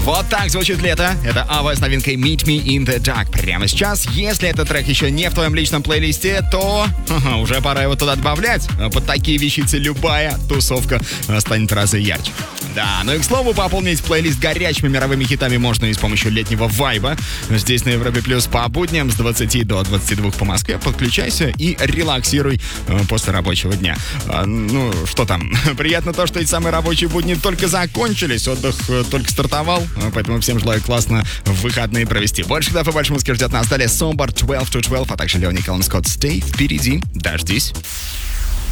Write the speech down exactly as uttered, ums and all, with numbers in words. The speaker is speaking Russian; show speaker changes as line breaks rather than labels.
Вот так звучит лето. Это Ava с новинкой Meet Me in the Dark прямо сейчас. Если этот трек еще не в твоем личном плейлисте, то ха-ха, уже пора его туда добавлять. Под такие вещицы любая тусовка станет в разы ярче. Да, ну и к слову, пополнить плейлист горячими мировыми хитами можно и с помощью летнего вайба. Здесь на Европе Плюс по будням с двадцати до двадцати двух по Москве. Подключайся и релаксируй после рабочего дня. А, ну, что там? Приятно то, что эти самые рабочие будни только закончились, отдых только стартовал, поэтому всем желаю классно в выходные провести. Больше инфы, больше музыки ждет на столе Sombar двенадцать to двенадцать, а также Леони Калм Скотт Stay впереди. Дождись.